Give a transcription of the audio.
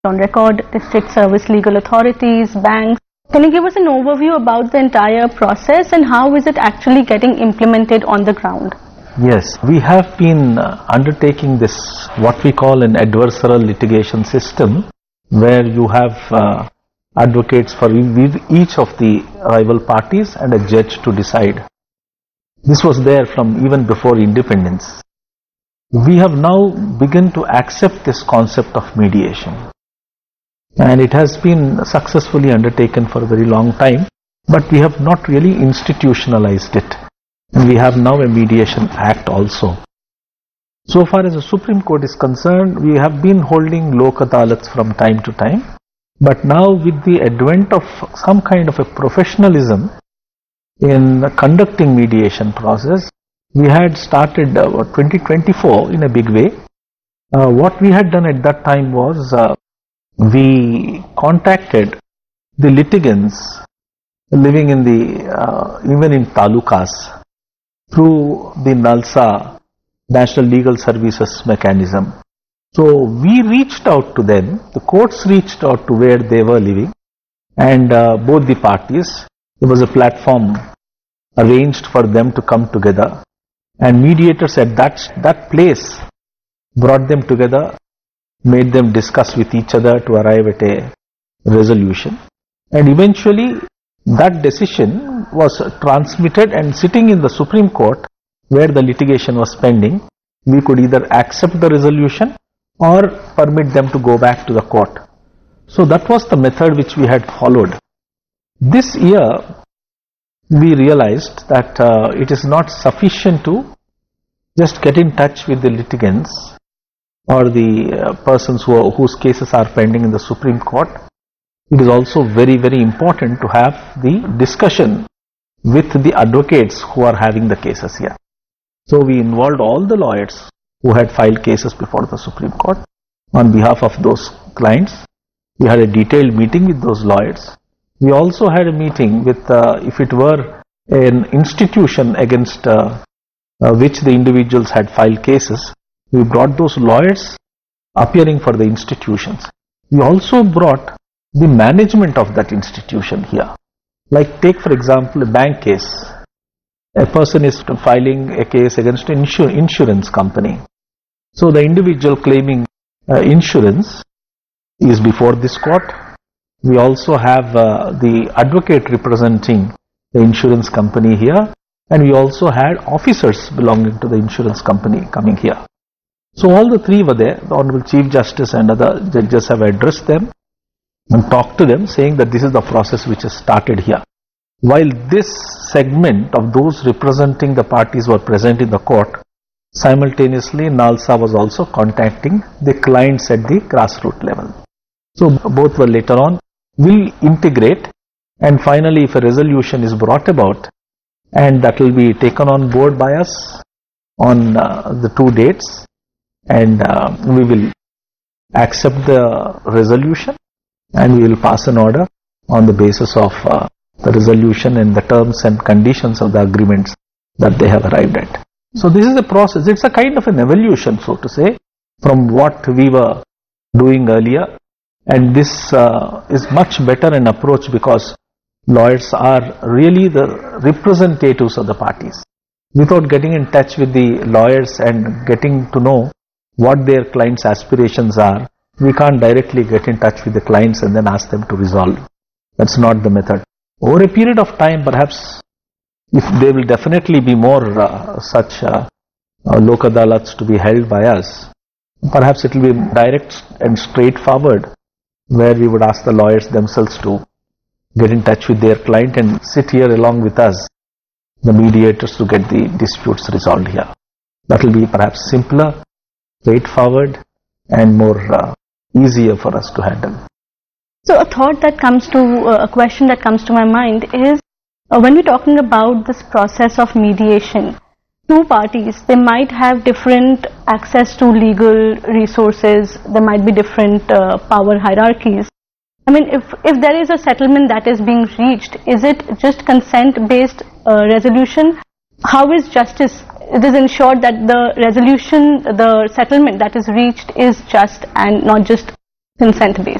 on record, district service legal authorities, banks. Can you give us an overview about the entire process and how is it actually getting implemented on the ground? Yes, we have been undertaking this, what we call an adversarial litigation system, where you have advocates for each of the rival parties and a judge to decide. This was there from even before independence. We have now begun to accept this concept of mediation. And it has been successfully undertaken for a very long time, but we have not really institutionalized it. And we have now a mediation act also. So far as the Supreme Court is concerned, we have been holding Lok Adalats from time to time, but now with the advent of some kind of a professionalism in conducting mediation process, we had started 2024 in a big way. What we had done at that time was we contacted the litigants living in the even in talukas through the NALSA, National Legal Services Mechanism. So we reached out to them, the courts reached out to where they were living, and both the parties, there was a platform arranged for them to come together, and mediators at that place brought them together, made them discuss with each other to arrive at a resolution, and eventually that decision was transmitted, and sitting in the Supreme Court where the litigation was pending, we could either accept the resolution or permit them to go back to the court. So that was the method which we had followed. This year we realized that it is not sufficient to just get in touch with the litigants or the persons whose cases are pending in the Supreme Court. It is also very, very important to have the discussion with the advocates who are having the cases here. So we involved all the lawyers who had filed cases before the Supreme Court on behalf of those clients. We had a detailed meeting with those lawyers. We also had a meeting with, if it were an institution against which the individuals had filed cases, we brought those lawyers appearing for the institutions. We also brought the management of that institution here. Like take for example a bank case. A person is filing a case against an insurance company. So the individual claiming insurance is before this court. We also have the advocate representing the insurance company here, and we also had officers belonging to the insurance company coming here. So all the three were there. The Honorable Chief Justice and other judges have addressed them and talked to them, saying that this is the process which has started here. While this segment of those representing the parties were present in the court, simultaneously NALSA was also contacting the clients at the grassroots level. So both were later on will integrate, and finally if a resolution is brought about, and that will be taken on board by us on the 2 dates, and we will accept the resolution and we will pass an order on the basis of the resolution and the terms and conditions of the agreements that they have arrived at. So this is a process. It's a kind of an evolution, so to say, from what we were doing earlier, and this is much better an approach because lawyers are really the representatives of the parties. Without getting in touch with the lawyers and getting to know what their clients' aspirations are, we can't directly get in touch with the clients and then ask them to resolve. That's not the method. Over a period of time, perhaps, if there will definitely be more such Lok Adalats to be held by us, perhaps it will be direct and straightforward, where we would ask the lawyers themselves to get in touch with their client and sit here along with us, the mediators, to get the disputes resolved here. That will be perhaps simpler, straightforward, and more easier for us to handle. So a thought that comes to, a question that comes to my mind is, when we're talking about this process of mediation, two parties, they might have different access to legal resources, there might be different power hierarchies. I mean, if there is a settlement that is being reached, is it just consent-based resolution? How is justice? It is ensured that the resolution, the settlement that is reached is just and not just consent based.